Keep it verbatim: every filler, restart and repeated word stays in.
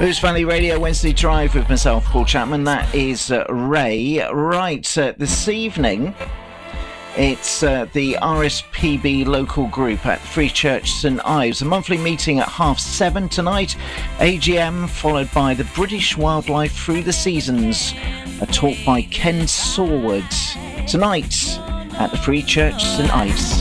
Lewis Valley Radio Wednesday Drive with myself, Paul Chapman. That is uh, Ray. Right, uh, this evening it's uh, the R S P B local group at Free Church St Ives. A monthly meeting at half seven tonight. A G M followed by the British Wildlife Through the Seasons. A talk by Ken Sorwood tonight at the Free Church St Ives.